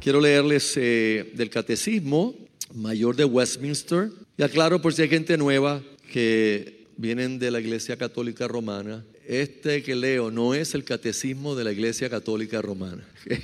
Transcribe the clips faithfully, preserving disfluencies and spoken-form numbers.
quiero leerles eh, del Catecismo Mayor de Westminster. Y aclaro por si hay gente nueva que vienen de la Iglesia Católica Romana. Este que leo no es el Catecismo de la Iglesia Católica Romana.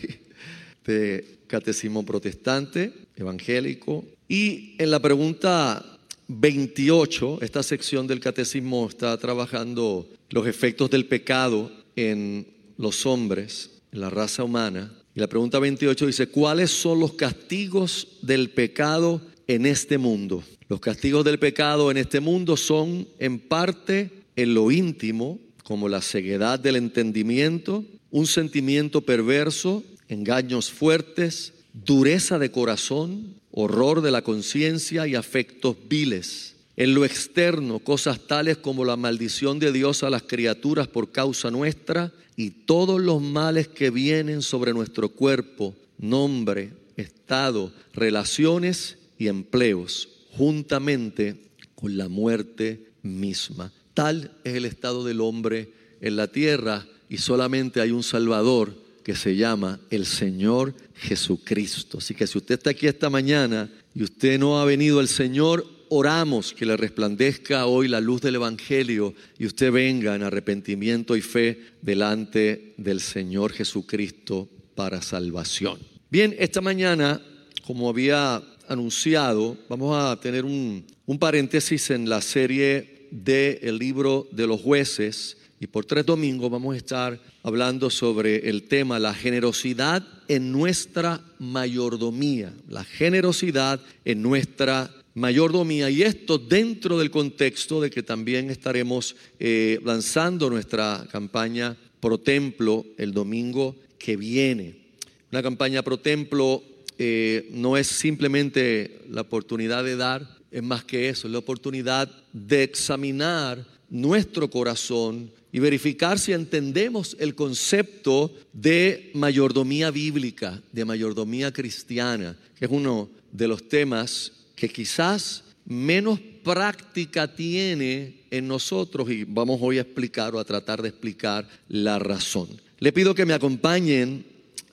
De Catecismo Protestante, Evangélico. Y en la pregunta veintiocho, esta sección del Catecismo está trabajando los efectos del pecado en los hombres, en la raza humana. Y la pregunta veintiocho dice: ¿cuáles son los castigos del pecado en este mundo? Los castigos del pecado en este mundo son en parte en lo íntimo, como la ceguedad del entendimiento, un sentimiento perverso, engaños fuertes, dureza de corazón, horror de la conciencia y afectos viles. En lo externo, cosas tales como la maldición de Dios a las criaturas por causa nuestra y todos los males que vienen sobre nuestro cuerpo, nombre, estado, relaciones y empleos, juntamente con la muerte misma. Tal es el estado del hombre en la tierra y solamente hay un Salvador que se llama el Señor Jesucristo. Así que si usted está aquí esta mañana y usted no ha venido al Señor, oramos que le resplandezca hoy la luz del Evangelio y usted venga en arrepentimiento y fe delante del Señor Jesucristo para salvación. Bien, esta mañana, como había anunciado, vamos a tener un, un paréntesis en la serie del libro de los jueces. Y por tres domingos vamos a estar hablando sobre el tema la generosidad en nuestra mayordomía. La generosidad en nuestra mayordomía. Y esto dentro del contexto de que también estaremos eh, lanzando nuestra campaña Pro Templo el domingo que viene. Una campaña Pro Templo eh, no es simplemente la oportunidad de dar, es más que eso, es la oportunidad de examinar nuestro corazón y verificar si entendemos el concepto de mayordomía bíblica, de mayordomía cristiana, que es uno de los temas que quizás menos práctica tiene en nosotros, y vamos hoy a explicar o a tratar de explicar la razón. Le pido que me acompañen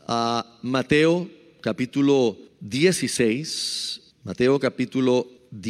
a Mateo capítulo dieciséis, Mateo capítulo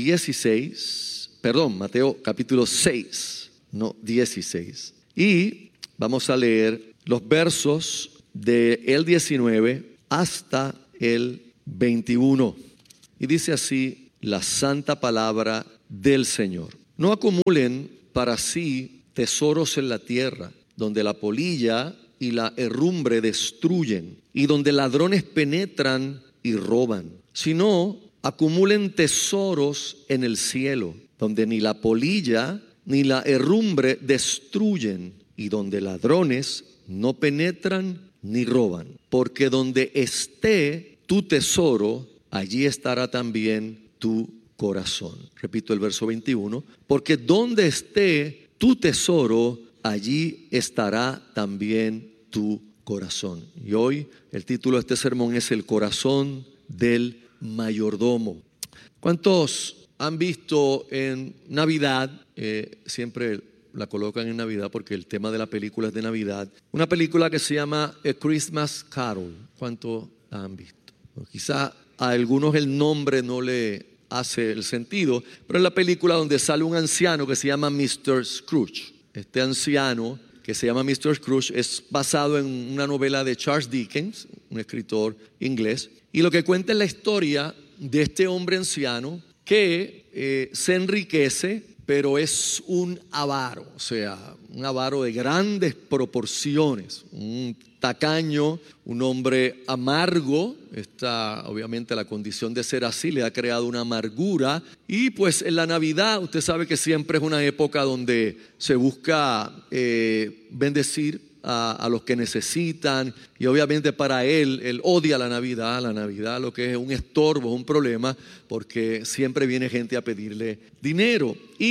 dieciséis, perdón, Mateo capítulo seis, no dieciséis. Y vamos a leer los versos del diecinueve hasta el veintiuno. Y dice así la santa palabra del Señor. No acumulen para sí tesoros en la tierra, donde la polilla y la herrumbre destruyen, y donde ladrones penetran y roban, sino acumulen tesoros en el cielo, donde ni la polilla ni la herrumbre destruyen, y donde ladrones no penetran ni roban. Porque donde esté tu tesoro, allí estará también tu corazón. Repito el verso veintiuno. Porque donde esté tu tesoro, allí estará también tu corazón. Y hoy el título de este sermón es El corazón del mayordomo. ¿Cuántos han visto en Navidad? Eh, siempre la colocan en Navidad porque el tema de la película es de Navidad. Una película que se llama A Christmas Carol. ¿Cuántos la han visto? O quizá a algunos el nombre no le hace el sentido, pero es la película donde sale un anciano que se llama mister Scrooge. Este anciano que se llama mister Scrooge es basado en una novela de Charles Dickens, un escritor inglés, y lo que cuenta es la historia de este hombre anciano que eh, se enriquece, pero es un avaro, o sea, un avaro de grandes proporciones, un tacaño, un hombre amargo. Esta, obviamente la condición de ser así le ha creado una amargura. Y pues en la Navidad usted sabe que siempre es una época donde se busca eh, bendecir a, a los que necesitan, y obviamente para él, él odia la Navidad, la Navidad lo que es un estorbo, un problema, porque siempre viene gente a pedirle dinero. Y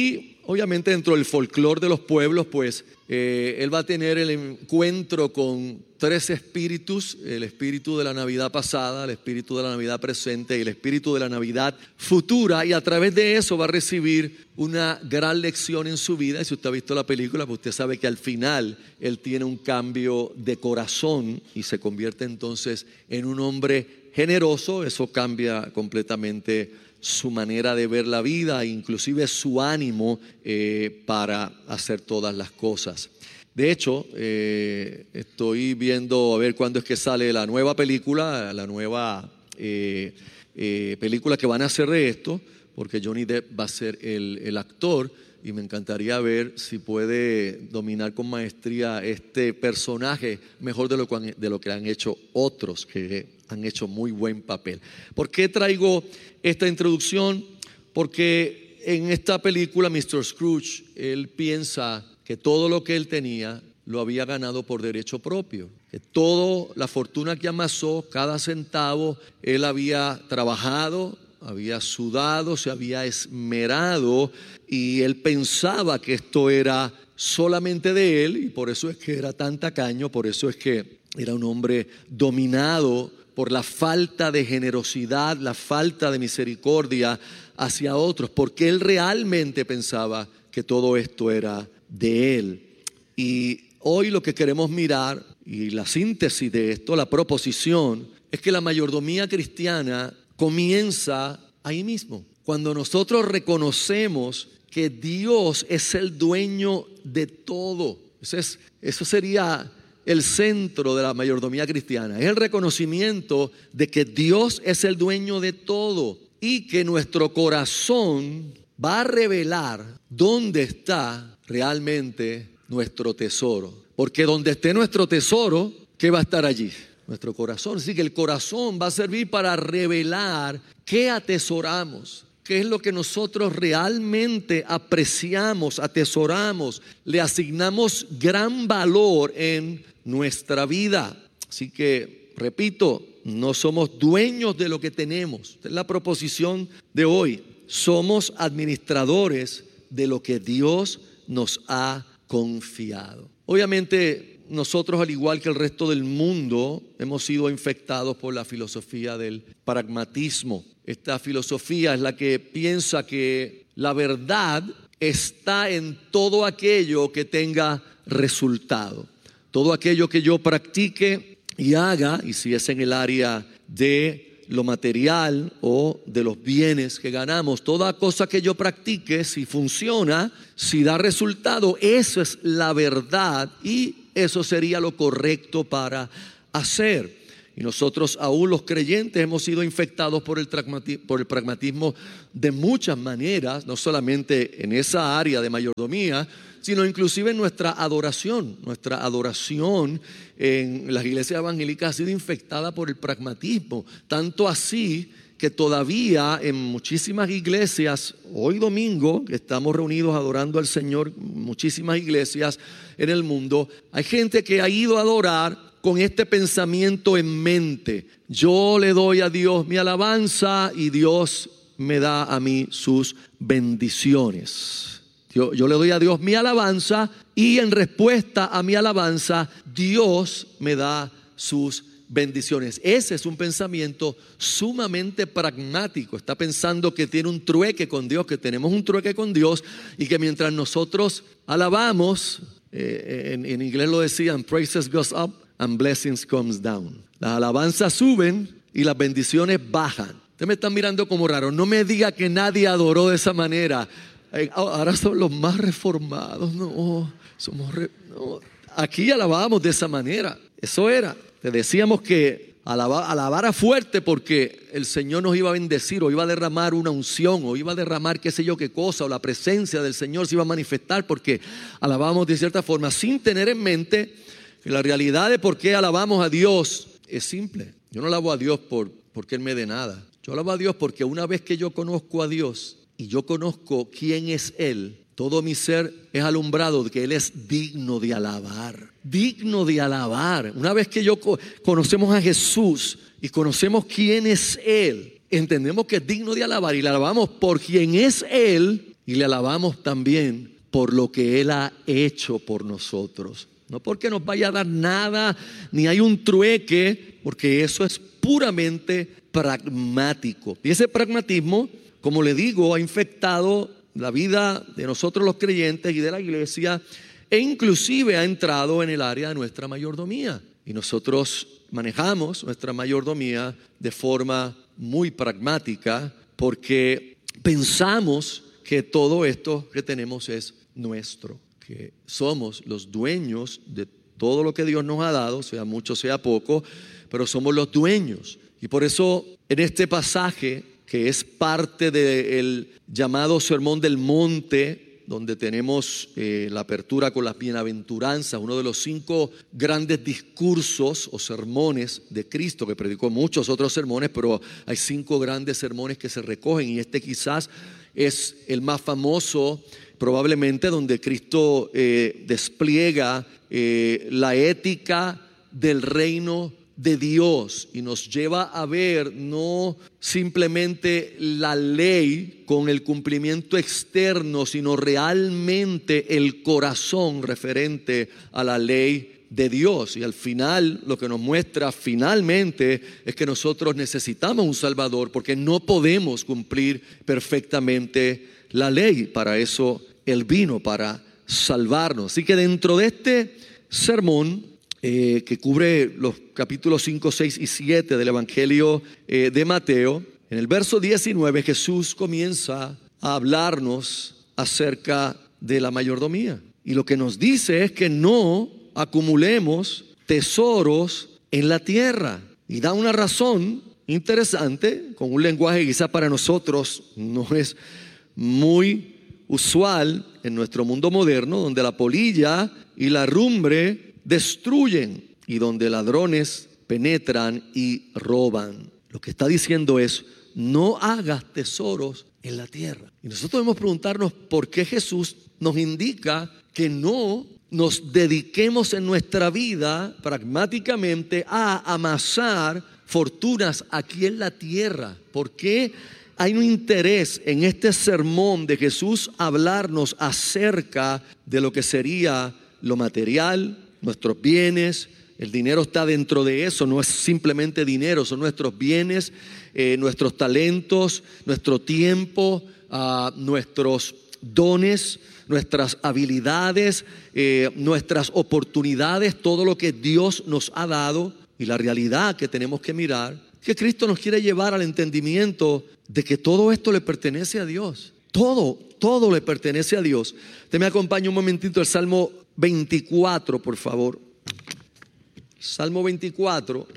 obviamente dentro del folclore de los pueblos, pues eh, él va a tener el encuentro con tres espíritus: el espíritu de la Navidad pasada, el espíritu de la Navidad presente y el espíritu de la Navidad futura, y a través de eso va a recibir una gran lección en su vida. Y si usted ha visto la película, pues usted sabe que al final él tiene un cambio de corazón y se convierte entonces en un hombre generoso. Eso cambia completamente su manera de ver la vida, inclusive su ánimo eh, para hacer todas las cosas. De hecho, eh, estoy viendo a ver cuándo es que sale la nueva película, la nueva eh, eh, película que van a hacer de esto, porque Johnny Depp va a ser el, el actor, y me encantaría ver si puede dominar con maestría este personaje mejor de lo, de lo que han hecho otros que han hecho muy buen papel. ¿Por qué traigo esta introducción? Porque en esta película mister Scrooge, él piensa que todo lo que él tenía lo había ganado por derecho propio, que toda la fortuna que amasó, cada centavo, él había trabajado, había sudado, se había esmerado, y él pensaba que esto era solamente de él, y por eso es que era tan tacaño, por eso es que era un hombre dominado por la falta de generosidad, la falta de misericordia hacia otros, porque él realmente pensaba que todo esto era de él. Y hoy lo que queremos mirar, y la síntesis de esto, la proposición, es que la mayordomía cristiana comienza ahí mismo, cuando nosotros reconocemos que Dios es el dueño de todo. Eso, es, eso sería el centro de la mayordomía cristiana, es el reconocimiento de que Dios es el dueño de todo y que nuestro corazón va a revelar dónde está realmente nuestro tesoro. Porque donde esté nuestro tesoro, ¿qué va a estar allí? Nuestro corazón. Así que el corazón va a servir para revelar qué atesoramos, qué es lo que nosotros realmente apreciamos, atesoramos, le asignamos gran valor en nuestra vida. Así que, repito, no somos dueños de lo que tenemos. Esta es la proposición de hoy. Somos administradores de lo que Dios nos ha confiado. Obviamente, nosotros, al igual que el resto del mundo, hemos sido infectados por la filosofía del pragmatismo. Esta filosofía es la que piensa que la verdad está en todo aquello que tenga resultado. Todo aquello que yo practique y haga, y si es en el área de lo material o de los bienes que ganamos, toda cosa que yo practique, si funciona, si da resultado, eso es la verdad y eso sería lo correcto para hacer. Y nosotros, aún los creyentes, hemos sido infectados por el por el pragmatismo de muchas maneras, no solamente en esa área de mayordomía, sino inclusive en nuestra adoración. Nuestra adoración en las iglesias evangélicas ha sido infectada por el pragmatismo, tanto así que todavía en muchísimas iglesias, hoy domingo, que estamos reunidos adorando al Señor, muchísimas iglesias en el mundo, hay gente que ha ido a adorar con este pensamiento en mente: yo le doy a Dios mi alabanza y Dios me da a mí sus bendiciones. Yo, yo le doy a Dios mi alabanza y en respuesta a mi alabanza Dios me da sus bendiciones. Ese es un pensamiento sumamente pragmático. Está pensando que tiene un trueque con Dios, que tenemos un trueque con Dios y que mientras nosotros alabamos, eh, en, en inglés lo decían, praises goes up and blessings comes down. Las alabanzas suben y las bendiciones bajan. Ustedes me están mirando como raro. No me diga que nadie adoró de esa manera. Ahora son los más reformados. No, somos re, no. Aquí alabábamos de esa manera. Eso era. Te decíamos que alaba, alabara fuerte porque el Señor nos iba a bendecir, o iba a derramar una unción, o iba a derramar qué sé yo qué cosa, o la presencia del Señor se iba a manifestar porque alabábamos de cierta forma, sin tener en mente que la realidad de por qué alabamos a Dios es simple. Yo no alabo a Dios por, porque Él me dé nada. Yo alabo a Dios porque una vez que yo conozco a Dios y yo conozco quién es Él, todo mi ser es alumbrado de que Él es digno de alabar. Digno de alabar. Una vez que yo conocemos a Jesús y conocemos quién es Él, entendemos que es digno de alabar y le alabamos por quién es Él y le alabamos también por lo que Él ha hecho por nosotros. No porque nos vaya a dar nada, ni hay un trueque, porque eso es puramente pragmático. Y ese pragmatismo, como le digo, ha infectado la vida de nosotros los creyentes y de la iglesia, e inclusive ha entrado en el área de nuestra mayordomía. Y nosotros manejamos nuestra mayordomía de forma muy pragmática, porque pensamos que todo esto que tenemos es nuestro, que somos los dueños de todo lo que Dios nos ha dado, sea mucho, sea poco, pero somos los dueños. Y por eso en este pasaje, que es parte del llamado Sermón del Monte, donde tenemos eh, la apertura con las bienaventuranzas, uno de los cinco grandes discursos o sermones de Cristo, que predicó muchos otros sermones, pero hay cinco grandes sermones que se recogen, y este quizás es el más famoso, probablemente, donde Cristo eh, despliega eh, la ética del reino de Dios y nos lleva a ver no simplemente la ley con el cumplimiento externo, sino realmente el corazón referente a la ley de Dios. Y al final lo que nos muestra finalmente es que nosotros necesitamos un Salvador, porque no podemos cumplir perfectamente la ley. Para eso Él vino, para salvarnos. Así que dentro de este sermón Eh, que cubre los capítulos cinco, seis y siete del Evangelio eh, de Mateo, en el verso diecinueve Jesús comienza a hablarnos acerca de la mayordomía. Y lo que nos dice es que no acumulemos tesoros en la tierra. Y da una razón interesante, con un lenguaje que quizás para nosotros no es muy usual en nuestro mundo moderno, donde la polilla y la rumbre destruyen y donde ladrones penetran y roban. Lo que está diciendo es: no hagas tesoros en la tierra. Y nosotros debemos preguntarnos por qué Jesús nos indica que no nos dediquemos en nuestra vida pragmáticamente a amasar fortunas aquí en la tierra. ¿Por qué hay un interés en este sermón de Jesús hablarnos acerca de lo que sería lo material, nuestros bienes? El dinero está dentro de eso, no es simplemente dinero, son nuestros bienes, eh, nuestros talentos, nuestro tiempo, uh, nuestros dones, nuestras habilidades, eh, nuestras oportunidades, todo lo que Dios nos ha dado. Y la realidad que tenemos que mirar, que Cristo nos quiere llevar al entendimiento de que todo esto le pertenece a Dios. Todo, todo le pertenece a Dios. Usted me acompaña un momentito al Salmo veinticuatro, por favor. Salmo veinticuatro,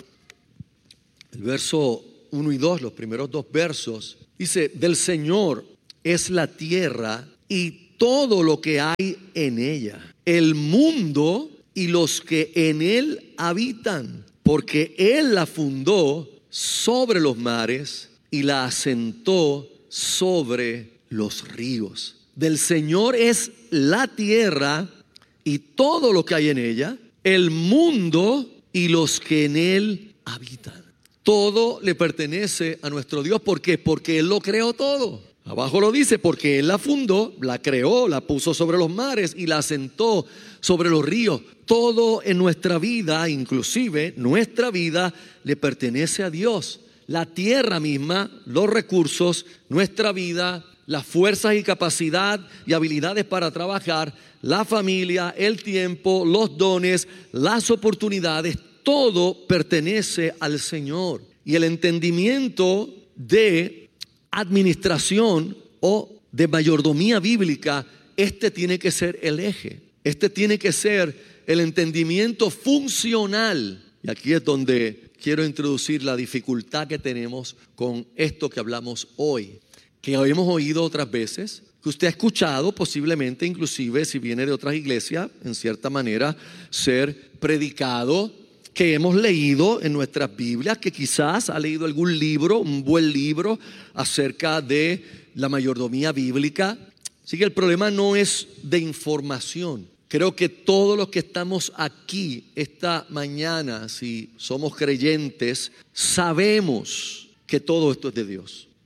el verso uno y dos, los primeros dos versos, dice: del Señor es la tierra y todo lo que hay en ella, el mundo y los que en él habitan, porque Él la fundó sobre los mares y la asentó sobre los ríos. Del Señor es la tierra y todo lo que hay en ella, el mundo y los que en él habitan. Todo le pertenece a nuestro Dios. ¿Por qué? Porque Él lo creó todo. Abajo lo dice: porque Él la fundó, la creó, la puso sobre los mares y la asentó sobre los ríos. Todo en nuestra vida, inclusive nuestra vida, le pertenece a Dios. La tierra misma, los recursos, nuestra vida, las fuerzas y capacidad y habilidades para trabajar, la familia, el tiempo, los dones, las oportunidades, todo pertenece al Señor. Y el entendimiento de administración o de mayordomía bíblica, este tiene que ser el eje. Este tiene que ser el entendimiento funcional. Y aquí es donde quiero introducir la dificultad que tenemos con esto que hablamos hoy, que hemos oído otras veces, que usted ha escuchado posiblemente, inclusive si viene de otras iglesias, en cierta manera ser predicado, que hemos leído en nuestras Biblias, que quizás ha leído algún libro, un buen libro acerca de la mayordomía bíblica. Así que el problema no es de información. Creo que todos los que estamos aquí esta mañana, si somos creyentes, sabemos que todo esto es de Dios.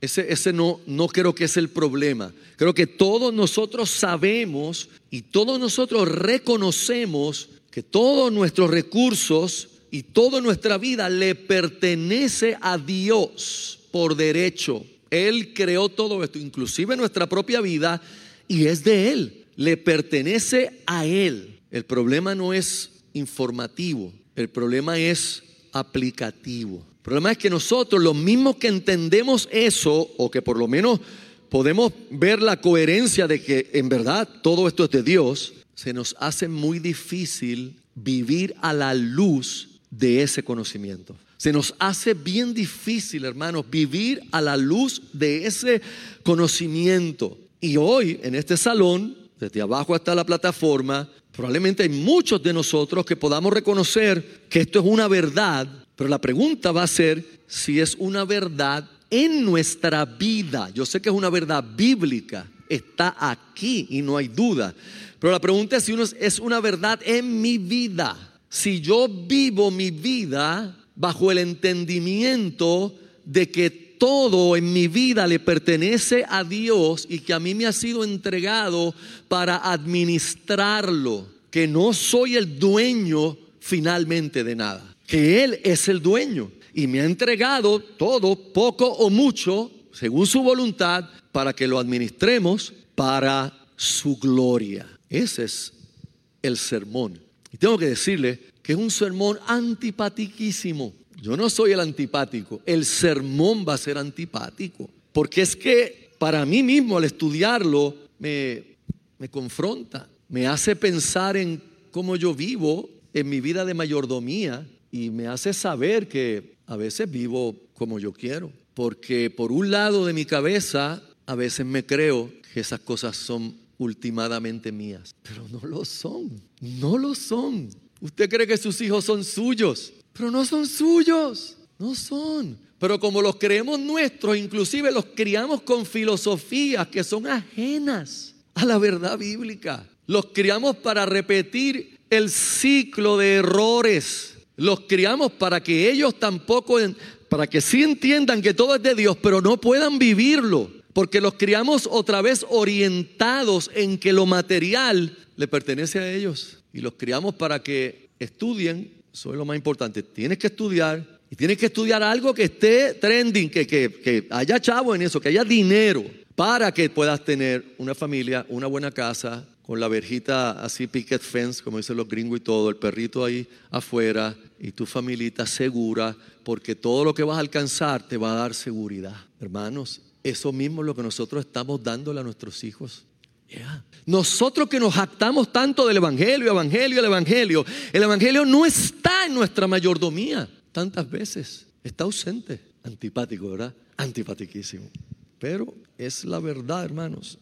Ese, ese no, no creo que es el problema. Creo que todos nosotros sabemos y todos nosotros reconocemos que todos nuestros recursos y toda nuestra vida le pertenece a Dios por derecho. Él creó todo esto, inclusive nuestra propia vida, y es de Él, le pertenece a Él. El problema no es informativo, el problema es aplicativo. El problema es que nosotros, los mismos que entendemos eso, o que por lo menos podemos ver la coherencia de que en verdad todo esto es de Dios, se nos hace muy difícil vivir a la luz de ese conocimiento. Se nos hace bien difícil, hermanos, vivir a la luz de ese conocimiento. Y hoy en este salón, desde abajo hasta la plataforma, probablemente hay muchos de nosotros que podamos reconocer que esto es una verdad, pero la pregunta va a ser si es una verdad en nuestra vida. Yo sé que es una verdad bíblica, está aquí y no hay duda, pero la pregunta es si uno es una verdad en mi vida. Si yo vivo mi vida bajo el entendimiento de que todo en mi vida le pertenece a Dios y que a mí me ha sido entregado para administrarlo, que no soy el dueño finalmente de nada, que Él es el dueño y me ha entregado todo, poco o mucho, según su voluntad, para que lo administremos para su gloria. Ese es el sermón. Y tengo que decirle que es un sermón antipatiquísimo. Yo no soy el antipático, el sermón va a ser antipático, porque es que para mí mismo al estudiarlo me, me confronta, me hace pensar en cómo yo vivo en mi vida de mayordomía y me hace saber que a veces vivo como yo quiero, porque por un lado de mi cabeza a veces me creo que esas cosas son ultimadamente mías, pero no lo son, no lo son. Usted cree que sus hijos son suyos, pero no son suyos, no son. Pero como los creemos nuestros, inclusive los criamos con filosofías que son ajenas a la verdad bíblica. Los criamos para repetir el ciclo de errores. Los criamos para que ellos tampoco, para que sí entiendan que todo es de Dios, pero no puedan vivirlo. Porque los criamos otra vez orientados en que lo material le pertenece a ellos. Y los criamos para que estudien, eso es lo más importante. Tienes que estudiar y tienes que estudiar algo que esté trending, que, que, que haya chavo en eso, que haya dinero, para que puedas tener una familia, una buena casa, con la verjita así picket fence, como dicen los gringos y todo, el perrito ahí afuera y tu familita segura, porque todo lo que vas a alcanzar te va a dar seguridad. Hermanos, eso mismo es lo que nosotros estamos dándole a nuestros hijos. Yeah. Nosotros que nos jactamos tanto del evangelio, evangelio, el evangelio, el evangelio no está en nuestra mayordomía. Tantas veces está ausente. Antipático, ¿verdad? Antipatiquísimo. Pero es la verdad, hermanos.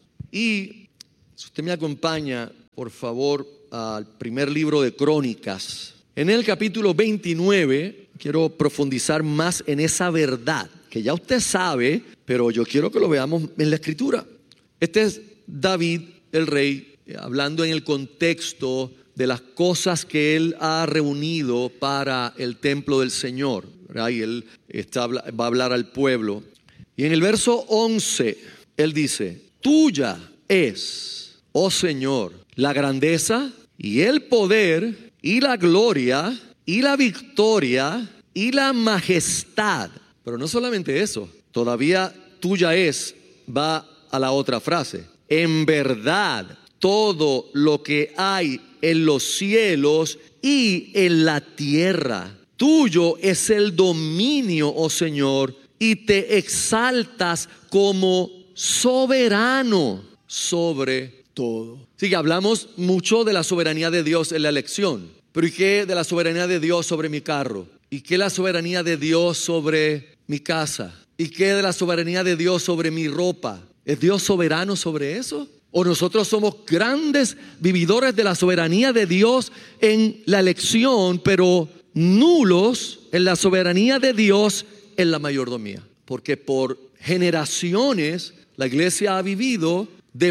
Y si usted me acompaña, por favor, al primer libro de Crónicas. En el capítulo veintinueve, quiero profundizar más en esa verdad que ya usted sabe, pero yo quiero que lo veamos en la Escritura. Este es David, el rey, hablando en el contexto de las cosas que él ha reunido para el templo del Señor, ¿verdad? Y él está, va a hablar al pueblo. Y en el verso once, él dice: tuya es, oh Señor, la grandeza y el poder y la gloria y la victoria y la majestad. Pero no solamente eso, todavía tuya es, va a la otra frase. En verdad, todo lo que hay en los cielos y en la tierra, tuyo es el dominio, oh Señor, y te exaltas como soberano sobre todo. Sí, que hablamos mucho de la soberanía de Dios en la elección, pero ¿y qué de la soberanía de Dios sobre mi carro? ¿Y qué de la soberanía de Dios sobre mi casa? ¿Y qué de la soberanía de Dios sobre mi ropa? ¿Es Dios soberano sobre eso? ¿O nosotros somos grandes vividores de la soberanía de Dios en la elección, pero nulos en la soberanía de Dios en la mayordomía? Porque por generaciones la iglesia ha vivido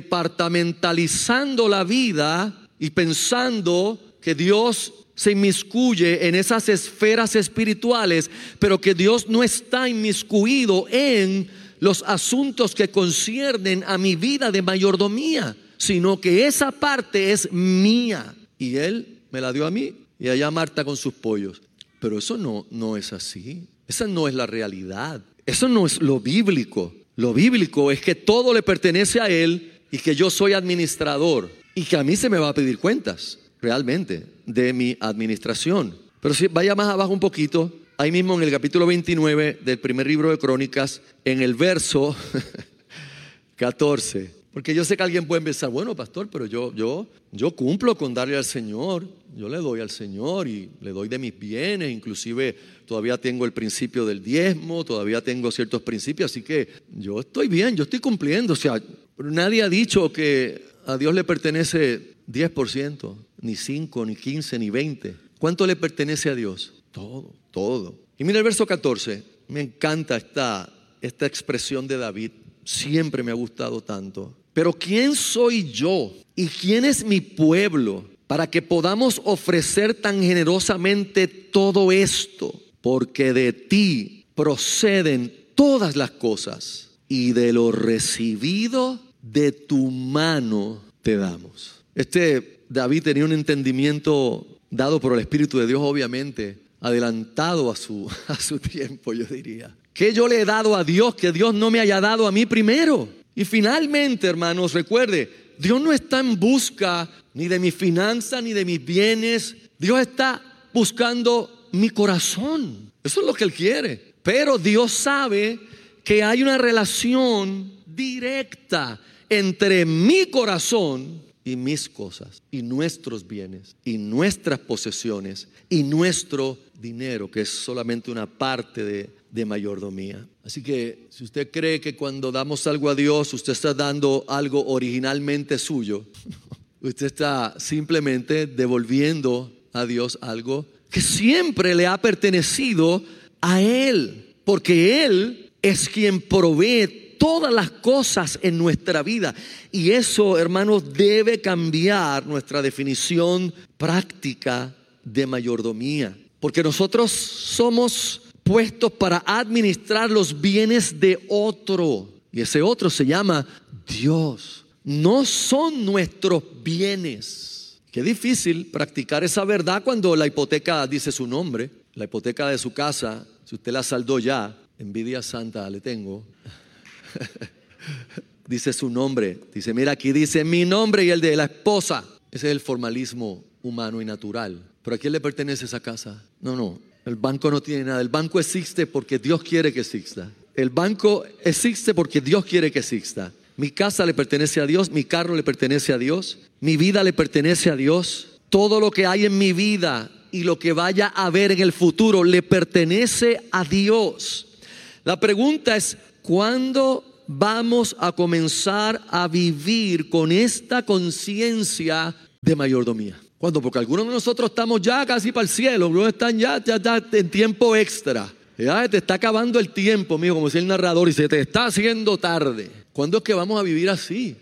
departamentalizando la vida y pensando que Dios se inmiscuye en esas esferas espirituales, pero que Dios no está inmiscuido en los asuntos que conciernen a mi vida de mayordomía, sino que esa parte es mía. Y Él me la dio a mí y allá Marta con sus pollos. Pero eso no, no es así. Esa no es la realidad. Eso no es lo bíblico. Lo bíblico es que todo le pertenece a Él y que yo soy administrador y que a mí se me va a pedir cuentas realmente de mi administración. Pero si vaya más abajo un poquito, ahí mismo en el capítulo veintinueve del primer libro de Crónicas, en el verso catorce. Porque yo sé que alguien puede pensar, bueno, pastor, pero yo, yo, yo cumplo con darle al Señor. Yo le doy al Señor y le doy de mis bienes. Inclusive todavía tengo el principio del diezmo, todavía tengo ciertos principios. Así que yo estoy bien, yo estoy cumpliendo. O sea, nadie ha dicho que a Dios le pertenece diez por ciento, ni cinco, ni quince, ni veinte. ¿Cuánto le pertenece a Dios? Todo, todo. Y mira el verso catorce. Me encanta esta, esta expresión de David. Siempre me ha gustado tanto. Pero ¿quién soy yo y quién es mi pueblo para que podamos ofrecer tan generosamente todo esto? Porque de ti proceden todas las cosas y de lo recibido de tu mano te damos. Este David tenía un entendimiento dado por el Espíritu de Dios, obviamente, adelantado a su, a su tiempo, yo diría. ¿Qué yo le he dado a Dios que Dios no me haya dado a mí primero? Y finalmente, hermanos, recuerde, Dios no está en busca ni de mis finanzas ni de mis bienes. Dios está buscando mi corazón. Eso es lo que Él quiere. Pero Dios sabe que hay una relación directa entre mi corazón y mis cosas, y nuestros bienes, y nuestras posesiones, y nuestro dinero, que es solamente una parte de, de mayordomía. Así que si usted cree que cuando damos algo a Dios, usted está dando algo originalmente suyo, usted está simplemente devolviendo a Dios algo que siempre le ha pertenecido a Él, porque Él es quien provee todas las cosas en nuestra vida. Y eso, hermanos, debe cambiar nuestra definición práctica de mayordomía. Porque nosotros somos puestos para administrar los bienes de otro. Y ese otro se llama Dios. No son nuestros bienes. Qué difícil practicar esa verdad cuando la hipoteca dice su nombre. La hipoteca de su casa, si usted la saldó ya, envidia santa le tengo. Dice su nombre, dice, mira, aquí dice mi nombre y el de la esposa. Ese es el formalismo humano y natural. ¿Pero a quién le pertenece esa casa? No, no, el banco no tiene nada. El banco existe porque Dios quiere que exista. El banco existe porque Dios quiere que exista. Mi casa le pertenece a Dios, mi carro le pertenece a Dios, mi vida le pertenece a Dios. Todo lo que hay en mi vida y lo que vaya a haber en el futuro le pertenece a Dios. La pregunta es, ¿cuándo vamos a comenzar a vivir con esta conciencia de mayordomía? ¿Cuándo? Porque algunos de nosotros estamos ya casi para el cielo, algunos están ya, ya, ya en tiempo extra. Ya te está acabando el tiempo, amigo, como decía el narrador, y se te está haciendo tarde. ¿Cuándo es que vamos a vivir así?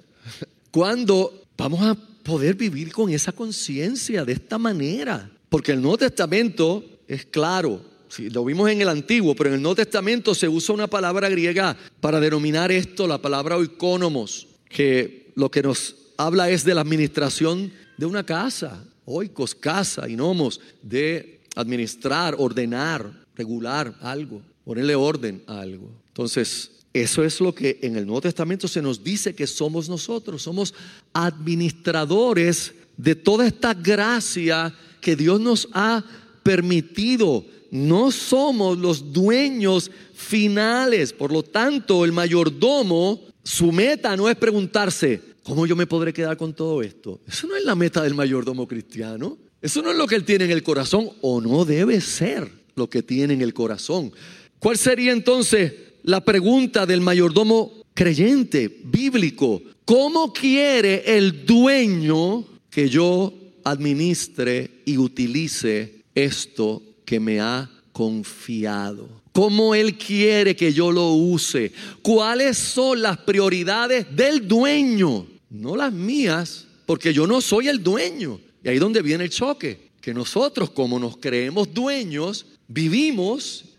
¿Cuándo vamos a poder vivir con esa conciencia de esta manera? Porque el Nuevo Testamento es claro. Sí, lo vimos en el Antiguo, pero en el Nuevo Testamento se usa una palabra griega para denominar esto, la palabra oikonomos, que lo que nos habla es de la administración de una casa, oikos, casa, y nomos, de administrar, ordenar, regular algo, ponerle orden a algo. Entonces, eso es lo que en el Nuevo Testamento se nos dice que somos nosotros, somos administradores de toda esta gracia que Dios nos ha permitido. No somos los dueños finales. Por lo tanto, el mayordomo, su meta no es preguntarse, ¿cómo yo me podré quedar con todo esto? Eso no es la meta del mayordomo cristiano. Eso no es lo que él tiene en el corazón, o no debe ser lo que tiene en el corazón. ¿Cuál sería entonces la pregunta del mayordomo creyente, bíblico? ¿Cómo quiere el dueño que yo administre y utilice esto que me ha confiado? ¿Cómo Él quiere que yo lo use? ¿Cuáles son las prioridades del dueño? No las mías, porque yo no soy el dueño. Y ahí es donde viene el choque, que nosotros, como nos creemos dueños, vivimos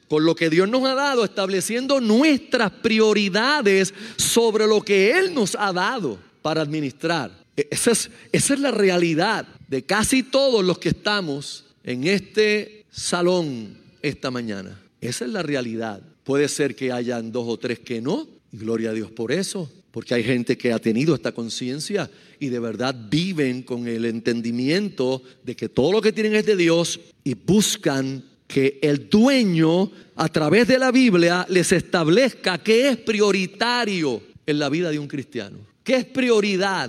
con lo que Dios nos ha dado, estableciendo nuestras prioridades sobre lo que Él nos ha dado para administrar. Esa es, esa es la realidad de casi todos los que estamos en este salón esta mañana. Esa es la realidad. Puede ser que hayan dos o tres que no, y gloria a Dios por eso, porque hay gente que ha tenido esta conciencia y de verdad viven con el entendimiento de que todo lo que tienen es de Dios y buscan que el dueño a través de la Biblia les establezca qué es prioritario en la vida de un cristiano. ¿Qué es prioridad?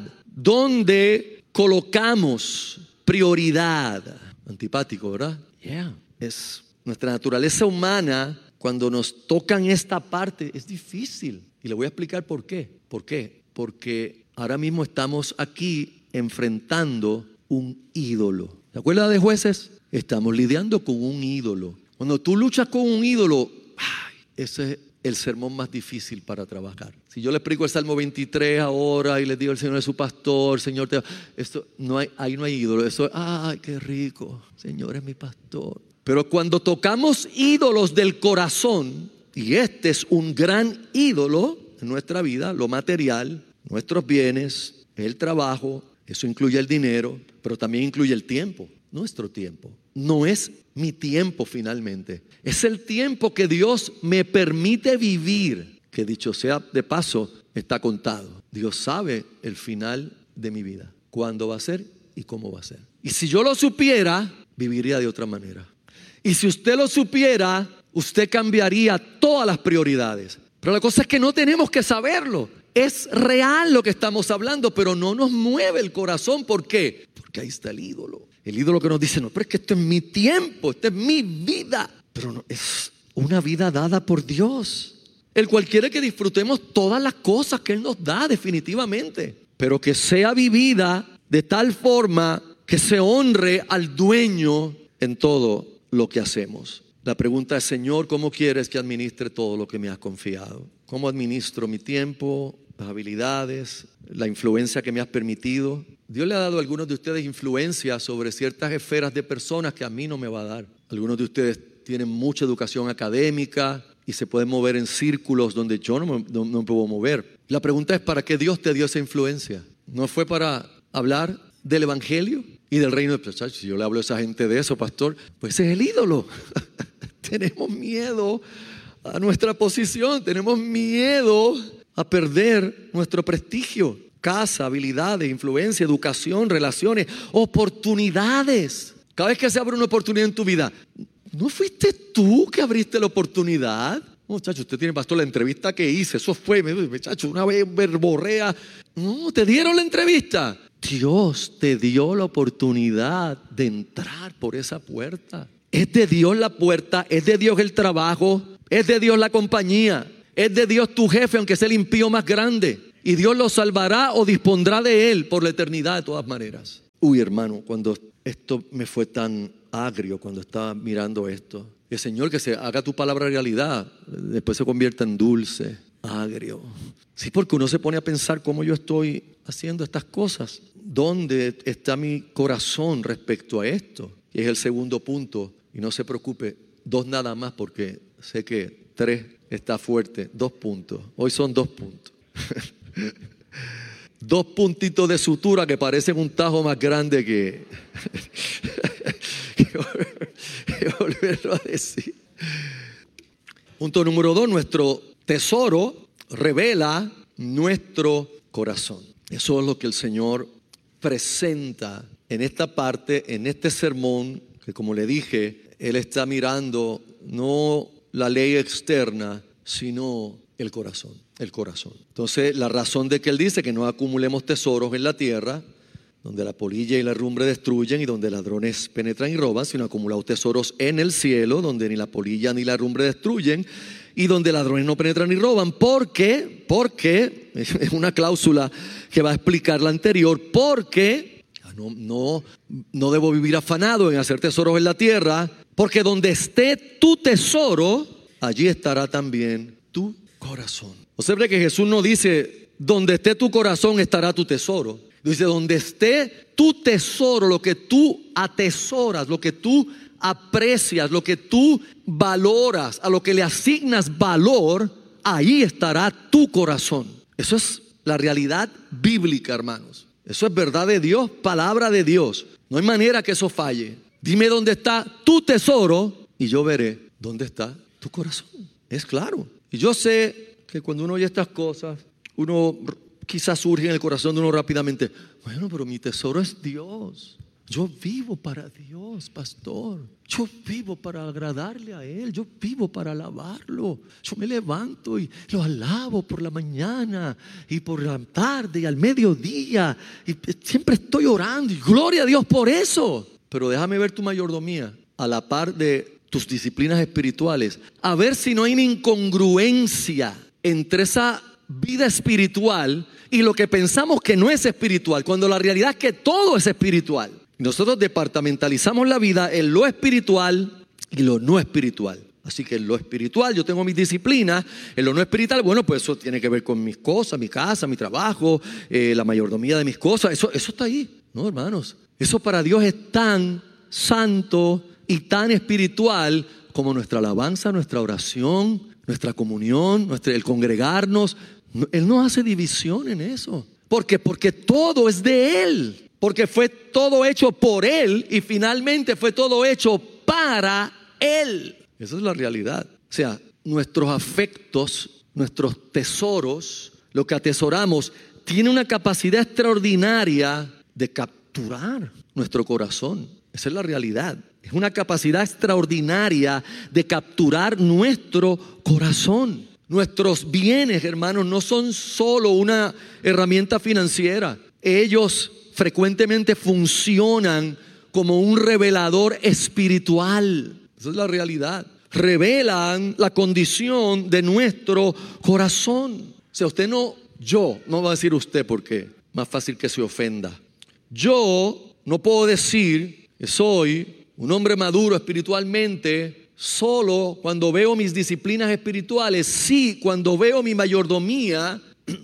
¿Dónde colocamos prioridad? Antipático, ¿verdad? Yeah. Es nuestra naturaleza humana. Cuando nos tocan esta parte es difícil. Y le voy a explicar por qué. ¿Por qué? Porque ahora mismo estamos aquí enfrentando un ídolo. ¿Se acuerda de Jueces? Estamos lidiando con un ídolo. Cuando tú luchas con un ídolo, ay, ese es el sermón más difícil para trabajar. Si yo le explico el Salmo veintitrés ahora y les digo el Señor es su pastor, Señor te... Esto, no hay, ahí no hay ídolo. Eso es, ay, qué rico, Señor es mi pastor. Pero cuando tocamos ídolos del corazón, y este es un gran ídolo en nuestra vida, lo material, nuestros bienes, el trabajo, eso incluye el dinero, pero también incluye el tiempo, nuestro tiempo. No es mi tiempo finalmente, es el tiempo que Dios me permite vivir, que dicho sea de paso, está contado. Dios sabe el final de mi vida, cuándo va a ser y cómo va a ser. Y si yo lo supiera, viviría de otra manera. Y si usted lo supiera, usted cambiaría todas las prioridades. Pero la cosa es que no tenemos que saberlo. Es real lo que estamos hablando, pero no nos mueve el corazón. ¿Por qué? Porque ahí está el ídolo. El ídolo que nos dice, no, pero es que esto es mi tiempo, esto es mi vida. Pero no, es una vida dada por Dios. El cual quiere que disfrutemos todas las cosas que Él nos da definitivamente. Pero que sea vivida de tal forma que se honre al dueño en todo lo que hacemos. La pregunta es, Señor, ¿cómo quieres que administre todo lo que me has confiado? ¿Cómo administro mi tiempo, las habilidades, la influencia que me has permitido? Dios le ha dado a algunos de ustedes influencia sobre ciertas esferas de personas que a mí no me va a dar. Algunos de ustedes tienen mucha educación académica y se pueden mover en círculos donde yo no me, no, no me puedo mover. La pregunta es, ¿para qué Dios te dio esa influencia? ¿No fue para hablar del evangelio y del reino de Dios? Si yo le hablo a esa gente de eso, pastor, pues ese es el ídolo. Tenemos miedo a nuestra posición, tenemos miedo a perder nuestro prestigio, casa, habilidades, influencia, educación, relaciones, oportunidades. Cada vez que se abre una oportunidad en tu vida, ¿no fuiste tú que abriste la oportunidad? Muchacho, usted tiene, pastor, la entrevista que hice, eso fue, muchacho, una vez verborrea. No, te dieron la entrevista. Dios te dio la oportunidad de entrar por esa puerta. Es de Dios la puerta, es de Dios el trabajo, es de Dios la compañía, es de Dios tu jefe, aunque sea el impío más grande. Y Dios lo salvará o dispondrá de él por la eternidad de todas maneras. Uy, hermano, cuando esto me fue tan agrio, cuando estaba mirando esto. El Señor, que se haga tu palabra realidad, después se convierta en dulce, agrio. Sí, porque uno se pone a pensar cómo yo estoy haciendo estas cosas. ¿Dónde está mi corazón respecto a esto? Y es el segundo punto. Y no se preocupe, dos nada más, porque sé que tres está fuerte. Dos puntos. Hoy son dos puntos. Dos puntitos de sutura que parecen un tajo más grande que, que volverlo a decir. Punto número dos, nuestro tesoro revela nuestro corazón. Eso es lo que el Señor presenta en esta parte, en este sermón, que como le dije, Él está mirando no la ley externa, sino el corazón, el corazón. Entonces, la razón de que Él dice que no acumulemos tesoros en la tierra, donde la polilla y la herrumbre destruyen y donde ladrones penetran y roban, sino acumulados tesoros en el cielo, donde ni la polilla ni la herrumbre destruyen y donde ladrones no penetran ni roban. ¿Por qué? Porque, es una cláusula que va a explicar la anterior, porque no, no, no debo vivir afanado en hacer tesoros en la tierra, porque donde esté tu tesoro, allí estará también tu corazón. Observe que Jesús no dice, donde esté tu corazón estará tu tesoro. Dice, donde esté tu tesoro, lo que tú atesoras, lo que tú aprecias, lo que tú valoras, a lo que le asignas valor, ahí estará tu corazón. Eso es la realidad bíblica, hermanos. Eso es verdad de Dios, palabra de Dios. No hay manera que eso falle. Dime dónde está tu tesoro y yo veré dónde está tu corazón. Es claro. Y yo sé que cuando uno oye estas cosas, uno quizás surge en el corazón de uno rápidamente: bueno, pero mi tesoro es Dios. Yo vivo para Dios, pastor. Yo vivo para agradarle a Él. Yo vivo para alabarlo. Yo me levanto y lo alabo por la mañana y por la tarde y al mediodía. Y siempre estoy orando y gloria a Dios por eso. Pero déjame ver tu mayordomía a la par de tus disciplinas espirituales. A ver si no hay una incongruencia entre esa vida espiritual y lo que pensamos que no es espiritual, cuando la realidad es que todo es espiritual. Nosotros departamentalizamos la vida en lo espiritual y lo no espiritual. Así que en lo espiritual yo tengo mis disciplinas, en lo no espiritual, bueno, pues eso tiene que ver con mis cosas, mi casa, mi trabajo, eh, la mayordomía de mis cosas. Eso, eso está ahí, ¿no, hermanos? Eso para Dios es tan santo y tan espiritual como nuestra alabanza, nuestra oración, nuestra comunión, nuestra, el congregarnos. Él no hace división en eso. ¿Por qué? Porque todo es de Él. Porque fue todo hecho por Él y finalmente fue todo hecho para Él. Esa es la realidad. O sea, nuestros afectos, nuestros tesoros, lo que atesoramos, tiene una capacidad extraordinaria de capturar nuestro corazón. Esa es la realidad. Es una capacidad extraordinaria de capturar nuestro corazón. Nuestros bienes, hermanos, no son solo una herramienta financiera. Ellos frecuentemente funcionan como un revelador espiritual. Esa es la realidad. Revelan la condición de nuestro corazón. O sea, usted no, yo, no va a decir usted porque es más fácil que se ofenda. Yo no puedo decir que soy un hombre maduro espiritualmente solo cuando veo mis disciplinas espirituales. Sí, cuando veo mi mayordomía,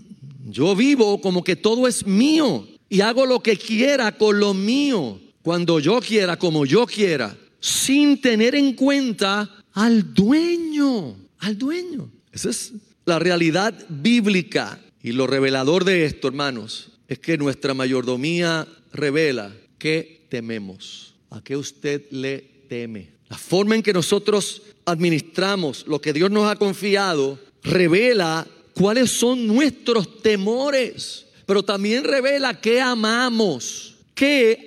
yo vivo como que todo es mío. Y hago lo que quiera con lo mío, cuando yo quiera, como yo quiera, sin tener en cuenta al dueño, al dueño. Esa es la realidad bíblica. Y lo revelador de esto, hermanos, es que nuestra mayordomía revela que tememos. ¿A qué usted le teme? La forma en que nosotros administramos lo que Dios nos ha confiado revela cuáles son nuestros temores. Pero también revela qué amamos, qué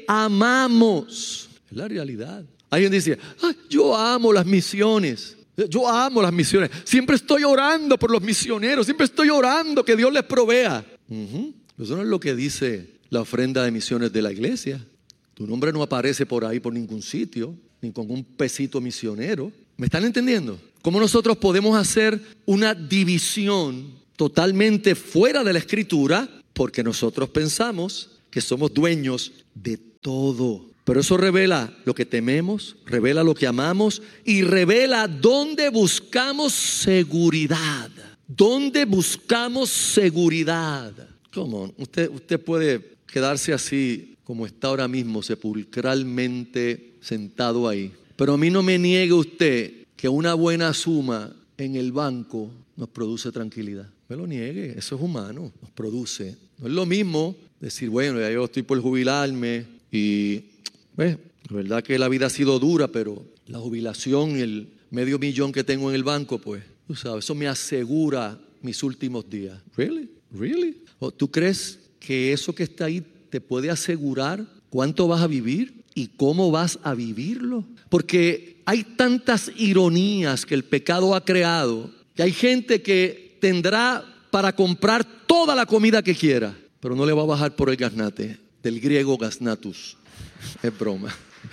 amamos. Es la realidad. Alguien dice: ay, yo amo las misiones. Yo amo las misiones. Siempre estoy orando por los misioneros. Siempre estoy orando que Dios les provea. Uh-huh. Eso no es lo que dice la ofrenda de misiones de la iglesia. Tu nombre no aparece por ahí por ningún sitio, ni con un pesito misionero. ¿Me están entendiendo? ¿Cómo nosotros podemos hacer una división totalmente fuera de la Escritura? Porque nosotros pensamos que somos dueños de todo. Pero eso revela lo que tememos, revela lo que amamos y revela dónde buscamos seguridad. ¿Dónde buscamos seguridad? ¿Cómo? Usted, usted puede quedarse así como está ahora mismo, sepulcralmente sentado ahí. Pero a mí no me niegue usted que una buena suma en el banco nos produce tranquilidad. Me lo niegue, eso es humano, nos produce. No es lo mismo decir, bueno, ya yo estoy por jubilarme y, pues, la verdad que la vida ha sido dura, pero la jubilación y el medio millón que tengo en el banco, pues, tú sabes, eso me asegura mis últimos días. ¿Really? ¿Really? ¿O tú crees que eso que está ahí te puede asegurar cuánto vas a vivir y cómo vas a vivirlo? Porque hay tantas ironías que el pecado ha creado, que hay gente que tendrá para comprar toda la comida que quiera, pero no le va a bajar por el gaznate, del griego gaznatus. Es broma.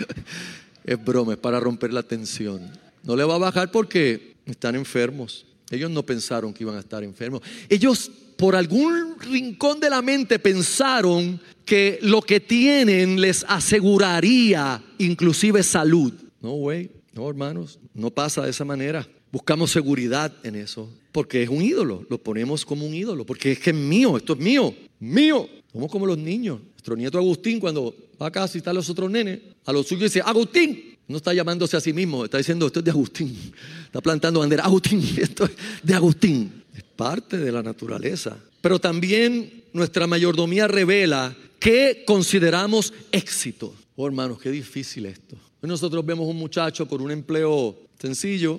Es broma, es para romper la tensión. No le va a bajar porque están enfermos. Ellos no pensaron que iban a estar enfermos. Ellos por algún rincón de la mente pensaron que lo que tienen les aseguraría inclusive salud. No, güey, no, hermanos, no pasa de esa manera. Buscamos seguridad en eso, porque es un ídolo, lo ponemos como un ídolo, porque es que es mío, esto es mío, mío. Somos como los niños. Nuestro nieto Agustín, cuando va a casa y está los otros nenes, a los suyos dice: Agustín, No está llamándose a sí mismo, está diciendo esto es de Agustín. Está plantando bandera, Agustín, esto es de Agustín. Es parte de la naturaleza. Pero también nuestra mayordomía revela qué consideramos éxito. Oh, hermanos, qué difícil esto. Nosotros vemos un muchacho con un empleo sencillo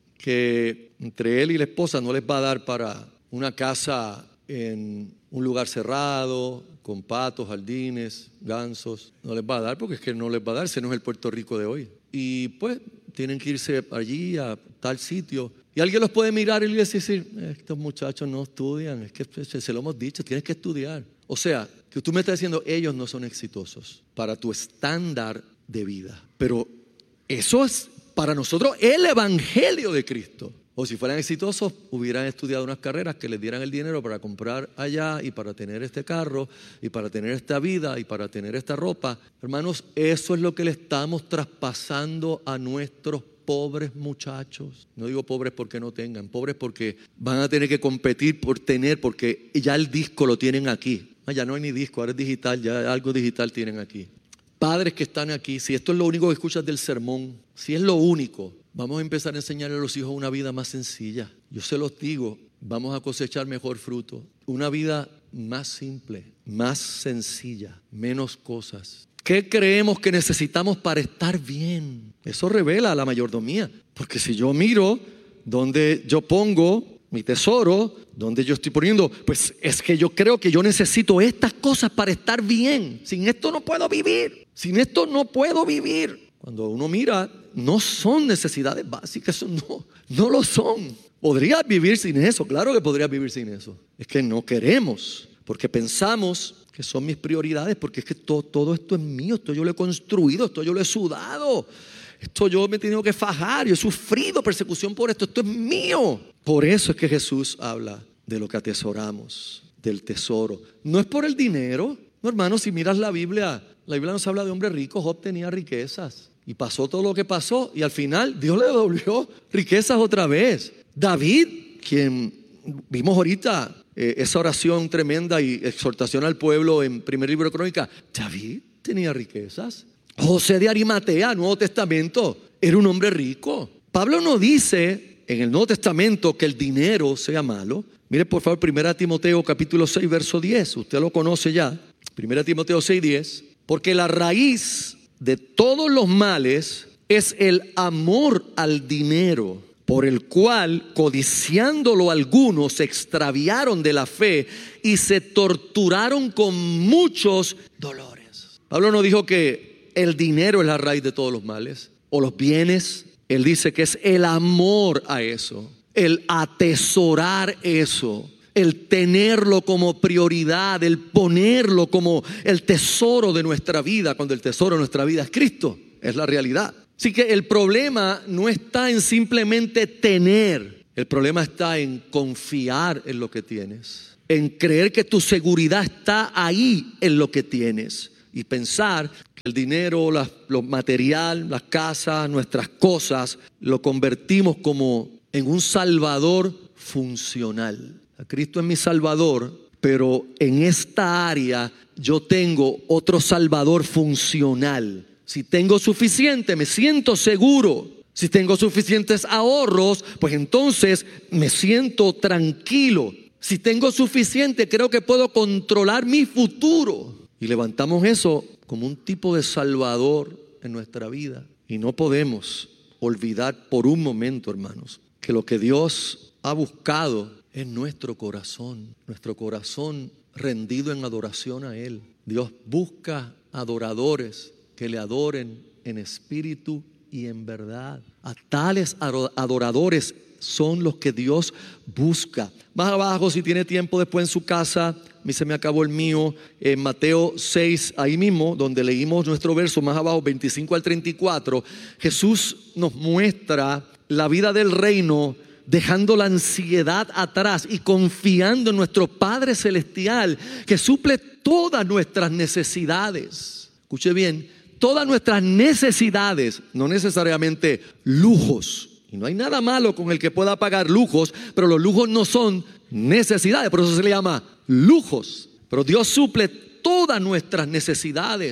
que entre él y la esposa no les va a dar para una casa en un lugar cerrado, con patos, jardines, gansos. No les va a dar porque es que no les va a dar, ese no es el Puerto Rico de hoy. Y pues tienen que irse allí a tal sitio. Y alguien los puede mirar y decir, estos muchachos no estudian, es que se lo hemos dicho, tienes que estudiar. O sea, que tú me estás diciendo, ellos no son exitosos para tu estándar de vida. Pero eso es para nosotros el evangelio de Cristo. O si fueran exitosos, hubieran estudiado unas carreras que les dieran el dinero para comprar allá y para tener este carro y para tener esta vida y para tener esta ropa. Hermanos, eso es lo que le estamos traspasando a nuestros pobres muchachos. No digo pobres porque no tengan, pobres porque van a tener que competir por tener, porque ya el disco lo tienen aquí. Ya no hay ni disco, ahora es digital, ya algo digital tienen aquí. Padres que están aquí, si esto es lo único que escuchas del sermón, si es lo único, vamos a empezar a enseñarle a los hijos una vida más sencilla. Yo se los digo, vamos a cosechar mejor fruto. Una vida más simple, más sencilla, menos cosas. ¿Qué creemos que necesitamos para estar bien? Eso revela la mayordomía. Porque si yo miro donde yo pongo mi tesoro, donde yo estoy poniendo, pues es que yo creo que yo necesito estas cosas para estar bien. Sin esto no puedo vivir. Sin esto no puedo vivir. Cuando uno mira, no son necesidades básicas, eso no, no lo son. ¿Podrías vivir sin eso? Claro que podrías vivir sin eso. Es que no queremos, porque pensamos que son mis prioridades, porque es que todo, todo esto es mío, esto yo lo he construido, esto yo lo he sudado, esto yo me he tenido que fajar, yo he sufrido persecución por esto, esto es mío. Por eso es que Jesús habla de lo que atesoramos, del tesoro. No es por el dinero, no, hermano, si miras la Biblia, la Biblia nos habla de hombres ricos. Job tenía riquezas y pasó todo lo que pasó y al final Dios le devolvió riquezas otra vez. David, quien vimos ahorita eh, esa oración tremenda y exhortación al pueblo en primer libro de Crónicas, David tenía riquezas. José de Arimatea, Nuevo Testamento, era un hombre rico. Pablo no dice en el Nuevo Testamento que el dinero sea malo. Mire por favor primera Timoteo capítulo seis verso diez, usted lo conoce ya. primera Timoteo seis diez, porque la raíz de todos los males es el amor al dinero, por el cual, codiciándolo algunos, se extraviaron de la fe y se torturaron con muchos dolores. Pablo no dijo que el dinero es la raíz de todos los males o los bienes. Él dice que es el amor a eso, el atesorar eso, el tenerlo como prioridad, el ponerlo como el tesoro de nuestra vida, cuando el tesoro de nuestra vida es Cristo, es la realidad. Así que el problema no está en simplemente tener, el problema está en confiar en lo que tienes, en creer que tu seguridad está ahí en lo que tienes y pensar que el dinero, la, lo material, las casas, nuestras cosas, lo convertimos como en un salvador funcional. Cristo es mi salvador, pero en esta área yo tengo otro salvador funcional. Si tengo suficiente, me siento seguro. Si tengo suficientes ahorros, pues entonces me siento tranquilo. Si tengo suficiente, creo que puedo controlar mi futuro. Y levantamos eso como un tipo de salvador en nuestra vida. Y no podemos olvidar por un momento, hermanos, que lo que Dios ha buscado es nuestro corazón. Nuestro corazón rendido en adoración a Él. Dios busca adoradores que le adoren en espíritu y en verdad. A tales adoradores son los que Dios busca. Más abajo, si tiene tiempo después en su casa, a mí se me acabó el mío, en Mateo seis, ahí mismo, donde leímos nuestro verso, más abajo, veinticinco al treinta y cuatro, Jesús nos muestra la vida del reino, dejando la ansiedad atrás y confiando en nuestro Padre Celestial, que suple todas nuestras necesidades. Escuche bien, todas nuestras necesidades, no necesariamente lujos. Y no hay nada malo con el que pueda pagar lujos, pero los lujos no son necesidades, por eso se le llama lujos. Pero Dios suple todas nuestras necesidades. Y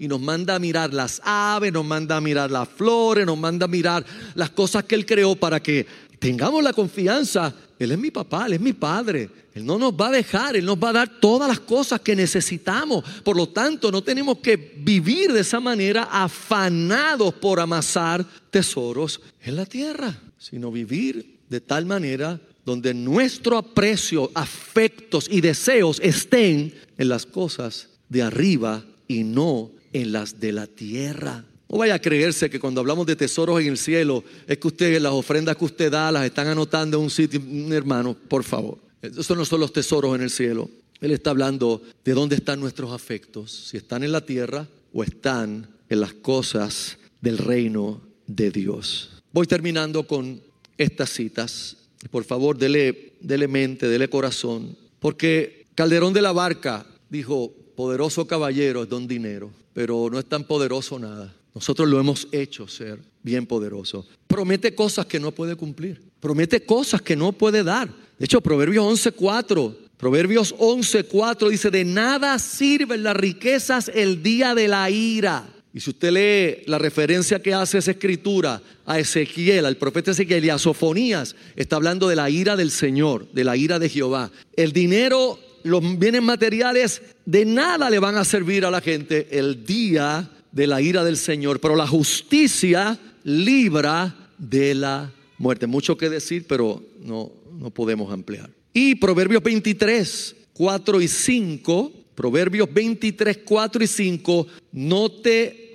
y nos manda a mirar las aves, nos manda a mirar las flores, nos manda a mirar las cosas que Él creó para que tengamos la confianza. Él es mi papá, Él es mi padre. Él no nos va a dejar, Él nos va a dar todas las cosas que necesitamos. Por lo tanto, no tenemos que vivir de esa manera afanados por amasar tesoros en la tierra, sino vivir de tal manera donde nuestro aprecio, afectos y deseos estén en las cosas de arriba y no en las de la tierra. No vaya a creerse que cuando hablamos de tesoros en el cielo es que usted, las ofrendas que usted da las están anotando en un sitio. Hermano, por favor, esos no son los tesoros en el cielo. Él está hablando de dónde están nuestros afectos, si están en la tierra o están en las cosas del reino de Dios. Voy terminando con estas citas. Por favor, dele, dele mente, dele corazón. Porque Calderón de la Barca dijo: poderoso caballero es don dinero, pero no es tan poderoso nada. Nosotros lo hemos hecho ser bien poderoso. Promete cosas que no puede cumplir. Promete cosas que no puede dar. De hecho, Proverbios once cuatro. Proverbios once cuatro dice: de nada sirven las riquezas el día de la ira. Y si usted lee la referencia que hace esa escritura a Ezequiel, al profeta Ezequiel y a Sofonías, está hablando de la ira del Señor, de la ira de Jehová. El dinero, los bienes materiales, de nada le van a servir a la gente el día de la ira del Señor. Pero la justicia libra de la muerte. Mucho que decir, pero no, no podemos ampliar. Y Proverbios veintitrés, cuatro y cinco, Proverbios veintitrés, cuatro y cinco, no te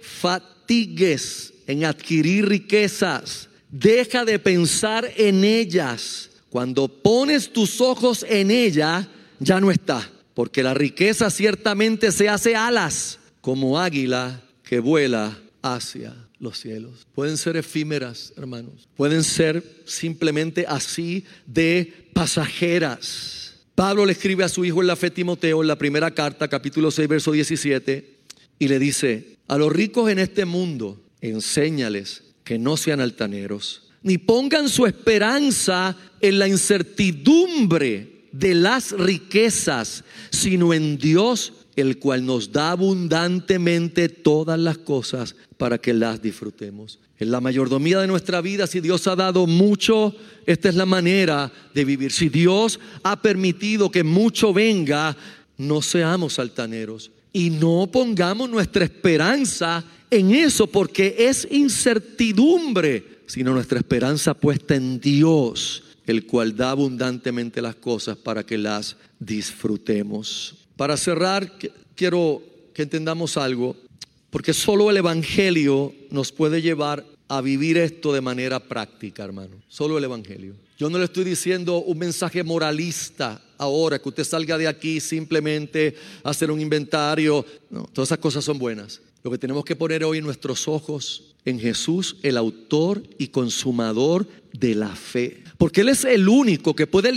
fatigues en adquirir riquezas, deja de pensar en ellas. Cuando pones tus ojos en ella, ya no está, porque la riqueza ciertamente se hace alas como águila que vuela hacia los cielos. Pueden ser efímeras, hermanos, pueden ser simplemente así de pasajeras. Pablo le escribe a su hijo en la fe, Timoteo, en la primera carta, capítulo seis, verso diecisiete, y le dice: a los ricos en este mundo, enséñales que no sean altaneros, ni pongan su esperanza en la incertidumbre de las riquezas, sino en Dios, el cual nos da abundantemente todas las cosas para que las disfrutemos. En la mayordomía de nuestra vida, si Dios ha dado mucho, esta es la manera de vivir. Si Dios ha permitido que mucho venga, no seamos altaneros y no pongamos nuestra esperanza en eso, porque es incertidumbre, sino nuestra esperanza puesta en Dios, el cual da abundantemente las cosas para que las disfrutemos. Para cerrar, quiero que entendamos algo, porque solo el Evangelio nos puede llevar a vivir esto de manera práctica, hermano. Solo el Evangelio. Yo no le estoy diciendo un mensaje moralista ahora, que usted salga de aquí simplemente a hacer un inventario. No, todas esas cosas son buenas. Lo que tenemos que poner hoy nuestros ojos en Jesús, el autor y consumador de la fe. Porque Él es el único que puede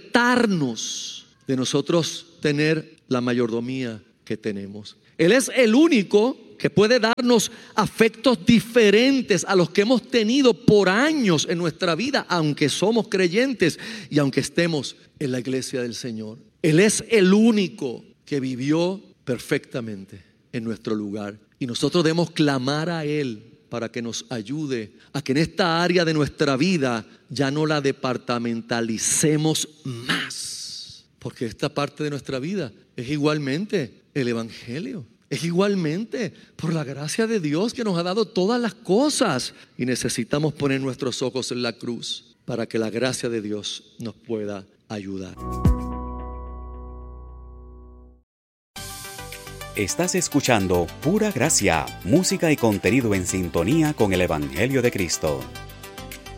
libertarnos de nosotros tener la mayordomía que tenemos. Él es el único que puede darnos afectos diferentes a los que hemos tenido por años en nuestra vida, aunque somos creyentes y aunque estemos en la iglesia del Señor. Él es el único que vivió perfectamente en nuestro lugar, y nosotros debemos clamar a Él para que nos ayude a que en esta área de nuestra vida ya no la departamentalicemos más, porque esta parte de nuestra vida es igualmente el Evangelio. Es igualmente por la gracia de Dios que nos ha dado todas las cosas, y necesitamos poner nuestros ojos en la cruz para que la gracia de Dios nos pueda ayudar. Estás escuchando Pura Gracia, música y contenido en sintonía con el Evangelio de Cristo.